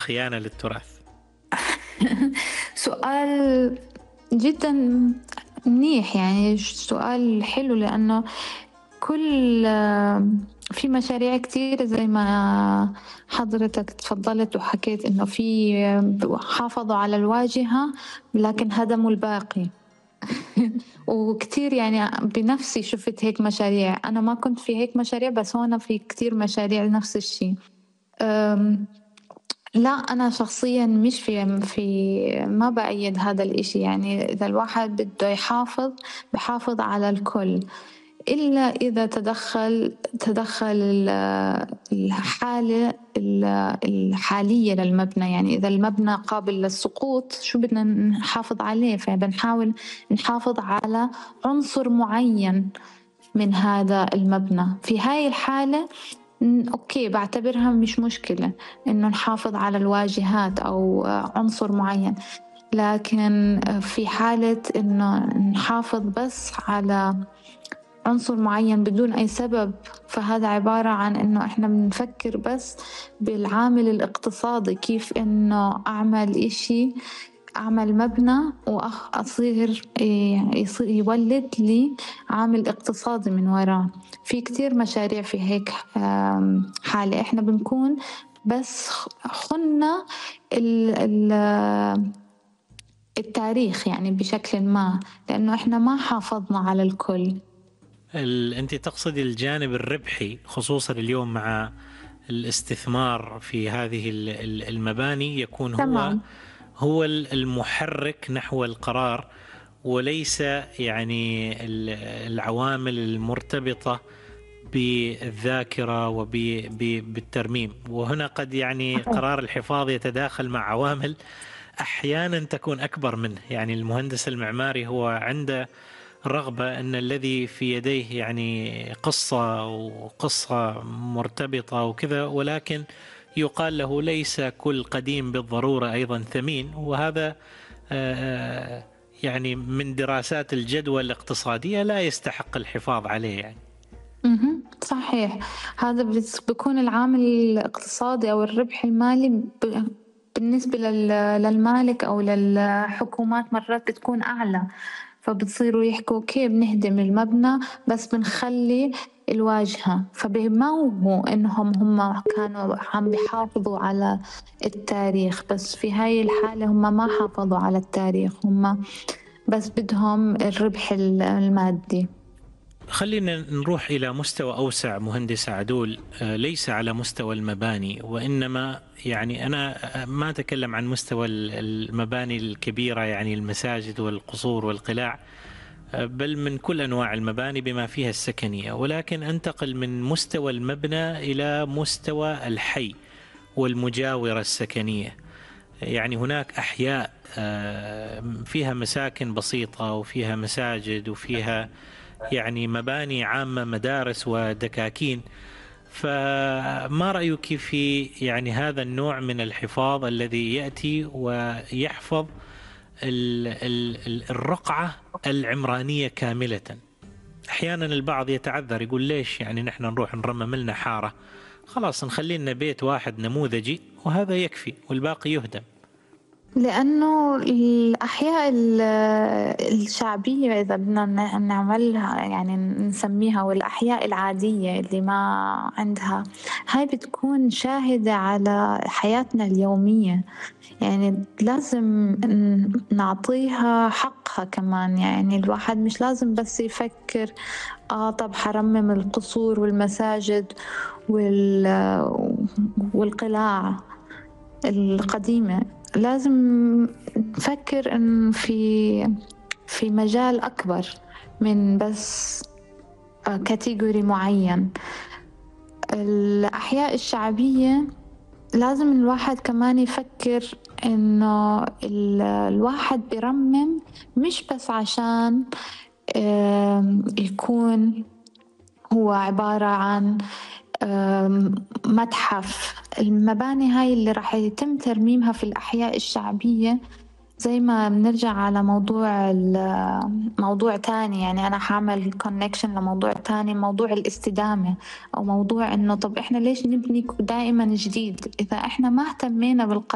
الخيانة للتراث؟ سؤال جدا منيح، يعني سؤال حلو، لأنه كل في مشاريع كتير زي ما حضرتك تفضلت وحكيت إنه في حافظوا على الواجهة لكن هدموا الباقي. وكتير يعني بنفسي شفت هيك مشاريع، أنا ما كنت في هيك مشاريع بس هون في كتير مشاريع نفس الشيء. لا، أنا شخصيا مش في ما بأيد هذا الإشي. يعني إذا الواحد بده بحافظ على الكل، إلا إذا تدخل الحالة الحالية للمبنى. يعني إذا المبنى قابل للسقوط شو بدنا نحافظ عليه؟ فبنحاول نحافظ على عنصر معين من هذا المبنى. في هاي الحالة أوكي، بعتبرها مش مشكلة إنه نحافظ على الواجهات أو عنصر معين. لكن في حالة إنه نحافظ بس على عنصر معين بدون أي سبب، فهذا عبارة عن إنه إحنا بنفكر بس بالعامل الاقتصادي، كيف إنه أعمل مبنى وأصير يولد لي عامل اقتصادي من وراه. في كتير مشاريع في هيك حالة إحنا بنكون بس خنا التاريخ يعني بشكل ما، لأنه إحنا ما حافظنا على الكل. أنت تقصدي الجانب الربحي، خصوصا اليوم مع الاستثمار في هذه المباني يكون هو المحرك نحو القرار، وليس يعني العوامل المرتبطة بالذاكرة وبالترميم. وهنا قد يعني قرار الحفاظ يتداخل مع عوامل أحيانا تكون أكبر منه. يعني المهندس المعماري هو عنده رغبة أن الذي في يديه يعني قصة مرتبطة وكذا، ولكن يقال له ليس كل قديم بالضرورة أيضا ثمين. وهذا يعني من دراسات الجدوى الاقتصادية لا يستحق الحفاظ عليه يعني. صحيح، هذا بيكون العامل الاقتصادي أو الربح المالي بالنسبة للمالك أو للحكومات مرات بتكون أعلى، فبتصيروا يحكوا كيف بنهدم المبنى بس بنخلي الواجهة. فبيموهوا إنهم هم كانوا عم بيحافظوا على التاريخ، بس في هاي الحالة هم ما حافظوا على التاريخ، هم بس بدهم الربح المادي. خلينا نروح إلى مستوى أوسع مهندس عدول، ليس على مستوى المباني، وإنما يعني أنا ما أتكلم عن مستوى المباني الكبيرة يعني المساجد والقصور والقلاع، بل من كل أنواع المباني بما فيها السكنية، ولكن أنتقل من مستوى المبنى إلى مستوى الحي والمجاورة السكنية. يعني هناك أحياء فيها مساكن بسيطة وفيها مساجد وفيها يعني مباني عامة، مدارس ودكاكين. فما رأيك في يعني هذا النوع من الحفاظ الذي يأتي ويحفظ الرقعة العمرانية كاملة؟ أحيانا البعض يتعذر يقول ليش يعني نحن نروح نرمم لنا حارة، خلاص نخلي لنا بيت واحد نموذجي وهذا يكفي والباقي يهدم. لأنه الأحياء الشعبية إذا بدنا نعملها يعني نسميها، والأحياء العادية اللي ما عندها، هاي بتكون شاهدة على حياتنا اليومية. يعني لازم نعطيها حقها كمان. يعني الواحد مش لازم بس يفكر طب حرمم القصور والمساجد والقلاع القديمة. لازم نفكر إن في مجال أكبر من بس كاتيجوري معين. الأحياء الشعبية لازم الواحد كمان يفكر إنه الواحد بيرمم مش بس عشان يكون هو عبارة عن متحف. المباني هاي اللي راح يتم ترميمها في الأحياء الشعبية، زي ما بنرجع على موضوع تاني، يعني أنا حاعمل كونكشن لموضوع تاني، موضوع الاستدامة، أو موضوع إنه طب إحنا ليش نبني دائما جديد إذا إحنا ما اهتمينا